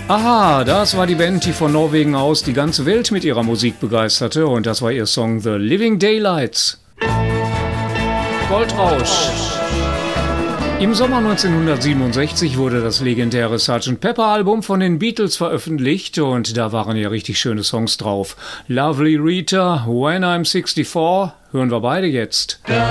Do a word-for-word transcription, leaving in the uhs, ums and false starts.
Aha, das war die Band, die von Norwegen aus die ganze Welt mit ihrer Musik begeisterte, und das war ihr Song The Living Daylights. Goldrausch. Im Sommer neunzehnhundertsiebenundsechzig wurde das legendäre Sergeant Pepper Album von den Beatles veröffentlicht, und da waren ja richtig schöne Songs drauf. Lovely Rita, When I'm sixty-four, hören wir beide jetzt.